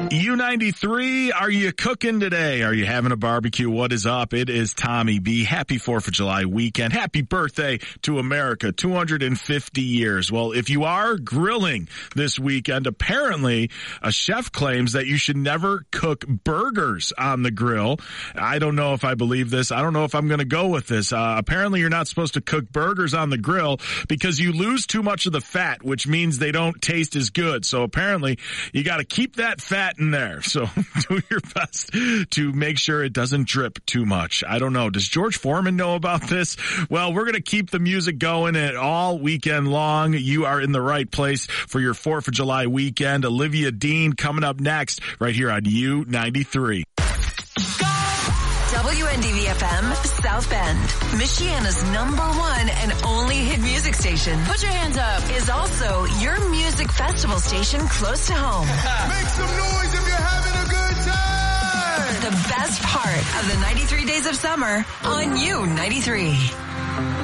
U93, are you cooking today? Are you having a barbecue? What is up? It is Tommy B. Happy 4th of July weekend. Happy birthday to America. 250 years. Well, if you are grilling this weekend, apparently a chef claims that you should never cook burgers on the grill. I don't know if I believe this. I don't know if I'm going to go with this. Apparently you're not supposed to cook burgers on the grill because you lose too much of the fat, which means they don't taste as good. So apparently you got to keep that fat in there. So do your best to make sure it doesn't drip too much. I don't know. Does George Foreman know about this? Well, we're going to keep the music going all weekend long. You are in the right place for your 4th of July weekend. Olivia Dean coming up next right here on U93. WNDV-FM, South Bend, Michiana's #1 and only hit music station. Put your hands up. Is also your music festival station close to home. Make some noise if you're having a good time. The best part of the 93 days of summer on U93.